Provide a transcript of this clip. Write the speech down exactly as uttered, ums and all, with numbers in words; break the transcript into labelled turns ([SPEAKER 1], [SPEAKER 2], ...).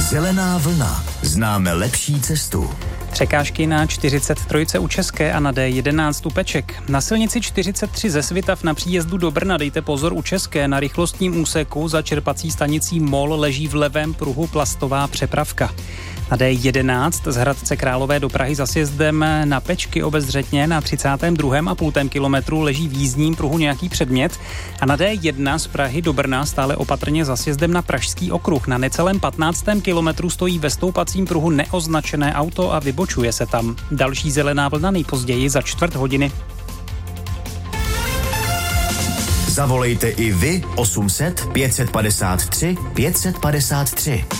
[SPEAKER 1] Zelená vlna. Známe lepší cestu.
[SPEAKER 2] Překážky na čtyřicet tři u České a na D jedenáct u Peček. Na silnici čtyřicet tři ze Svitav na příjezdu do Brna dejte pozor u České. Na rychlostním úseku za čerpací stanicí Mol leží v levém pruhu plastová přepravka. Na D jedenáct z Hradce Králové do Prahy za sjezdem na Pečky obezřetně na třicátém druhém a půl kilometru leží v jízdním pruhu nějaký předmět a na D jedna z Prahy do Brna stále opatrně za sjezdem na Pražský okruh. Na necelém patnáctém kilometru stojí ve stoupacím pruhu neoznačené auto a vybočuje se tam. Další zelená vlna nejpozději za čtvrt hodiny.
[SPEAKER 1] Zavolejte i vy osm set pět set padesát tři pět set padesát tři.